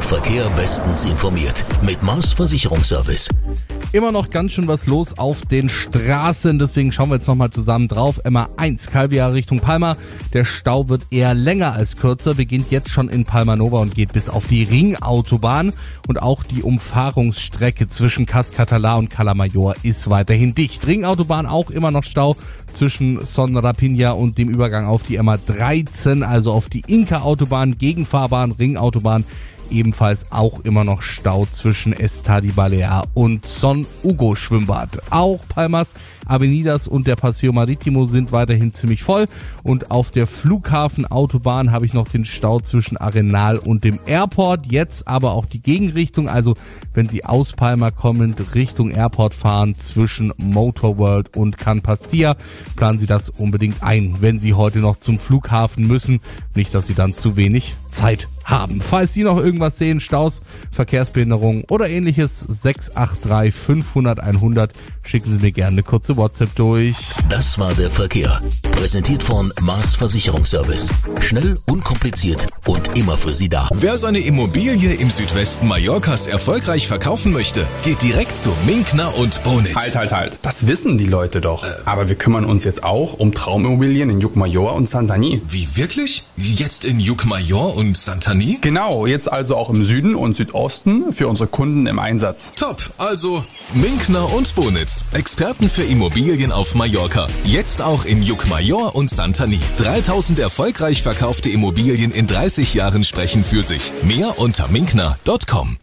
Verkehr bestens informiert mit Mars Versicherungsservice. Immer noch ganz schön was los auf den Straßen, deswegen schauen wir jetzt nochmal zusammen drauf. MA1 Calvia Richtung Palma. Der Stau wird eher länger als kürzer, beginnt jetzt schon in Palma Nova und geht bis auf die Ringautobahn. Und auch die Umfahrungsstrecke zwischen Cascatalar und Cala Mayor ist weiterhin dicht. Ringautobahn auch immer noch Stau zwischen Son Rapina und dem Übergang auf die MA13, also auf die Inca-Autobahn, Gegenfahrbahn, Ringautobahn. Ebenfalls auch immer noch Stau zwischen Estadi Balear und Son Hugo Schwimmbad. Auch Palmas, Avenidas und der Paseo Marítimo sind weiterhin ziemlich voll. Und auf der Flughafenautobahn habe ich noch den Stau zwischen Arenal und dem Airport. Jetzt aber auch die Gegenrichtung, also wenn Sie aus Palma kommend Richtung Airport fahren, zwischen Motorworld und Can Pastia, planen Sie das unbedingt ein, wenn Sie heute noch zum Flughafen müssen. Nicht, dass Sie dann zu wenig Zeit haben. Falls Sie noch irgendwas sehen, Staus, Verkehrsbehinderung oder ähnliches, 683 500 100, schicken Sie mir gerne eine kurze WhatsApp durch. Das war der Verkehr. Präsentiert von Mars Versicherungsservice. Schnell, unkompliziert und immer für Sie da. Wer seine Immobilie im Südwesten Mallorcas erfolgreich verkaufen möchte, geht direkt zu Minkner und Bonitz. Halt. Das wissen die Leute doch. Aber wir kümmern uns jetzt auch um Traumimmobilien in Llucmajor und Santanyí. Wie, wirklich? Jetzt in Llucmajor und Santanyí? Genau, jetzt also auch im Süden und Südosten für unsere Kunden im Einsatz. Top, also Minkner und Bonitz. Experten für Immobilien auf Mallorca. Jetzt auch in Llucmajor und Santanyí. 3000 erfolgreich verkaufte Immobilien in 30 Jahren sprechen für sich. Mehr unter minkner.com.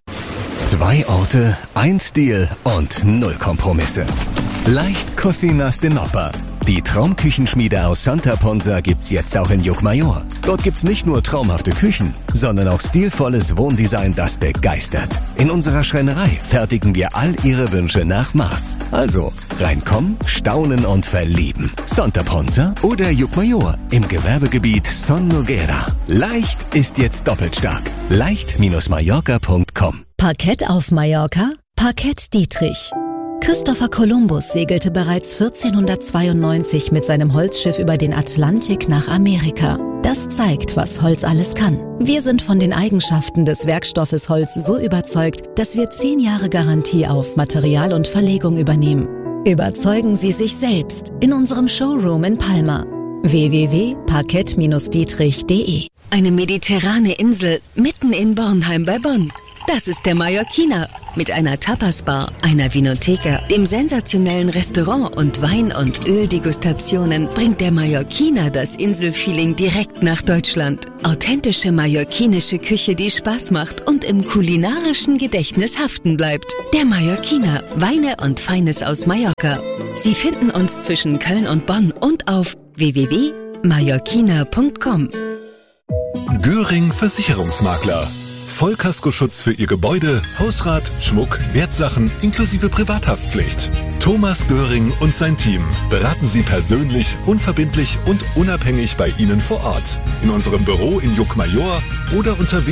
2 Orte, 1 Stil und 0 Kompromisse. Leicht Cocinas de Nopper. Die Traumküchenschmiede aus Santa Ponsa gibt's jetzt auch in Llucmajor. Dort gibt's nicht nur traumhafte Küchen, sondern auch stilvolles Wohndesign, das begeistert. In unserer Schreinerei fertigen wir all Ihre Wünsche nach Maß. Also reinkommen, staunen und verlieben. Santa Ponsa oder Llucmajor im Gewerbegebiet Son Noguera. Leicht ist jetzt doppelt stark. leicht-mallorca.com. Parkett auf Mallorca? Parkett Dietrich. Christopher Columbus segelte bereits 1492 mit seinem Holzschiff über den Atlantik nach Amerika. Das zeigt, was Holz alles kann. Wir sind von den Eigenschaften des Werkstoffes Holz so überzeugt, dass wir 10 Jahre Garantie auf Material und Verlegung übernehmen. Überzeugen Sie sich selbst in unserem Showroom in Palma. www.parkett-dietrich.de. Eine mediterrane Insel mitten in Bornheim bei Bonn. Das ist der Mallorquiner. Mit einer Tapas-Bar, einer Vinotheka, dem sensationellen Restaurant und Wein- und Öldegustationen bringt der Mallorquiner das Inselfeeling direkt nach Deutschland. Authentische mallorquinische Küche, die Spaß macht und im kulinarischen Gedächtnis haften bleibt. Der Mallorquiner, Weine und Feines aus Mallorca. Sie finden uns zwischen Köln und Bonn und auf www.mallorquiner.com. Göring Versicherungsmakler. Vollkaskoschutz für Ihr Gebäude, Hausrat, Schmuck, Wertsachen inklusive Privathaftpflicht. Thomas Göring und sein Team beraten Sie persönlich, unverbindlich und unabhängig bei Ihnen vor Ort. In unserem Büro in Llucmajor oder unter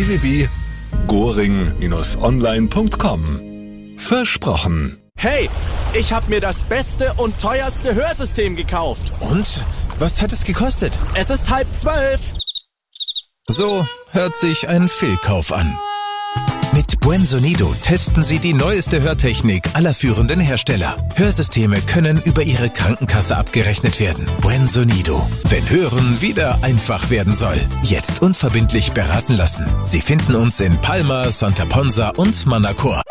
www.goring-online.com. Versprochen. Hey, ich habe mir das beste und teuerste Hörsystem gekauft. Und? Was hat es gekostet? Es ist 11:30. So hört sich ein Fehlkauf an. Mit Buen Sonido testen Sie die neueste Hörtechnik aller führenden Hersteller. Hörsysteme können über Ihre Krankenkasse abgerechnet werden. Buen Sonido. Wenn Hören wieder einfach werden soll. Jetzt unverbindlich beraten lassen. Sie finden uns in Palma, Santa Ponsa und Manacor.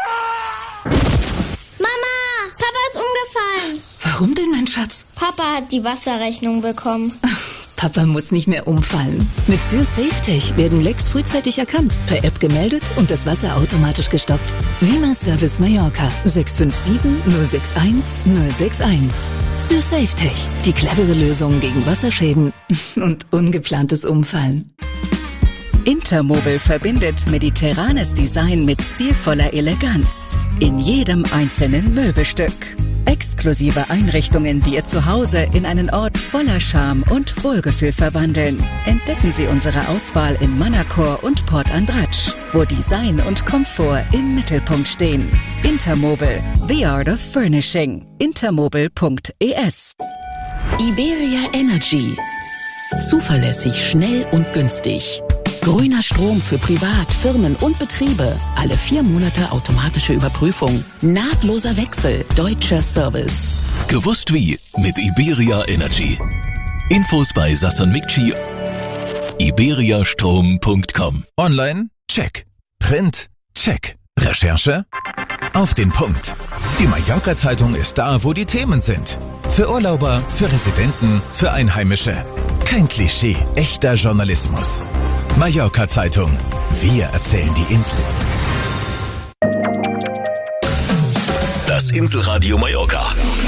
Mama, Papa ist umgefallen. Warum denn, mein Schatz? Papa hat die Wasserrechnung bekommen. Papa muss nicht mehr umfallen. Mit SürSafeTech werden Lecks frühzeitig erkannt, per App gemeldet und das Wasser automatisch gestoppt. Vima Service Mallorca 657 061 061. SürSafeTech, die clevere Lösung gegen Wasserschäden und ungeplantes Umfallen. Intermobile verbindet mediterranes Design mit stilvoller Eleganz in jedem einzelnen Möbelstück. Exklusive Einrichtungen, die Ihr Zuhause in einen Ort voller Charme und Wohlgefühl verwandeln. Entdecken Sie unsere Auswahl in Manacor und Port Andratx, wo Design und Komfort im Mittelpunkt stehen. Intermobile, the art of furnishing. Intermobile.es. Iberia Energy. Zuverlässig, schnell und günstig. Grüner Strom für Privat, Firmen und Betriebe. Alle 4 Monate automatische Überprüfung. Nahtloser Wechsel. Deutscher Service. Gewusst wie mit Iberia Energy. Infos bei Sasson Mikci. iberiastrom.com. Online? Check. Print? Check. Recherche? Auf den Punkt. Die Mallorca-Zeitung ist da, wo die Themen sind. Für Urlauber, für Residenten, für Einheimische. Kein Klischee, echter Journalismus. Mallorca-Zeitung. Wir erzählen die Insel. Das Inselradio Mallorca.